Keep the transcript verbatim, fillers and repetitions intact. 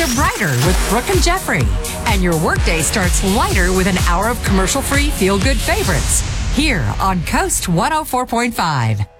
get brighter with Brooke and Jeffrey. And your workday starts lighter with an hour of commercial-free feel-good favorites. Here on Coast one oh four point five.